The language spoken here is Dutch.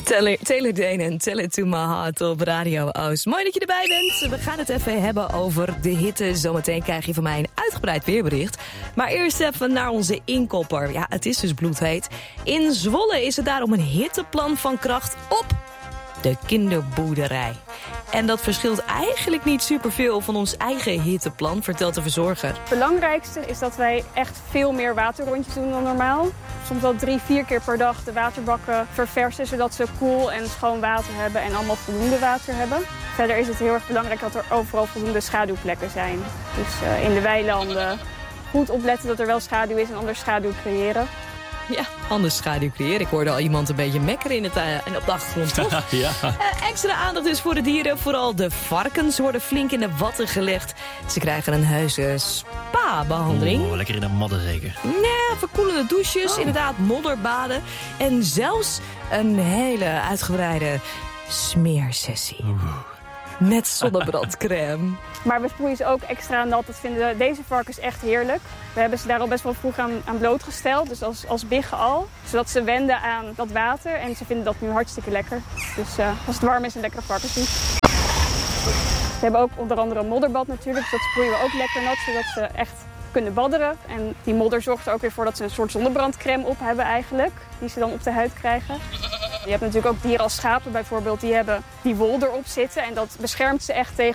Taylor Dane en Tell It To My Heart op Radio Oost. Mooi dat je erbij bent. We gaan het even hebben over de hitte. Zometeen krijg je van mij een uitgebreid weerbericht. Maar eerst even naar onze inkopper. Ja, het is dus bloedheet. In Zwolle is er daarom een hitteplan van kracht op de kinderboerderij. En dat verschilt eigenlijk niet superveel van ons eigen hitteplan, vertelt de verzorger. Het belangrijkste is dat wij echt veel meer waterrondjes doen dan normaal. Soms wel 3-4 keer per dag de waterbakken verversen, zodat ze koel en schoon water hebben en allemaal voldoende water hebben. Verder is het heel erg belangrijk dat er overal voldoende schaduwplekken zijn. Dus in de weilanden goed opletten dat er wel schaduw is en anders schaduw creëren. Ja, anders schaduw creëren. Ik hoorde al iemand een beetje mekkeren op de achtergrond, toch? Ja. Extra aandacht dus voor de dieren. Vooral de varkens worden flink in de watten gelegd. Ze krijgen een heuse spa-behandeling. Lekker in de modder zeker. Ja, verkoelende douches, inderdaad modderbaden. En zelfs een hele uitgebreide smeersessie. Met zonnebrandcrème. Maar we sproeien ze ook extra nat. Dat vinden deze varkens echt heerlijk. We hebben ze daar al best wel vroeg aan blootgesteld. Dus als biggen al. Zodat ze wenden aan dat water. En ze vinden dat nu hartstikke lekker. Dus als het warm is, een lekkere varkensdief. We hebben ook onder andere een modderbad natuurlijk. Dus dat sproeien we ook lekker nat. Zodat ze echt kunnen badderen. En die modder zorgt er ook weer voor dat ze een soort zonnebrandcrème op hebben eigenlijk. Die ze dan op de huid krijgen. Je hebt natuurlijk ook dieren als schapen bijvoorbeeld, die hebben die wol erop zitten. En dat beschermt ze echt tegen